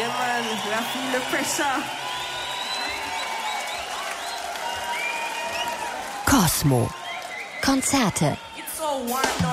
Yeah, man. We are feeling the pressure. Cosmo. Konzerte. It's so warm now.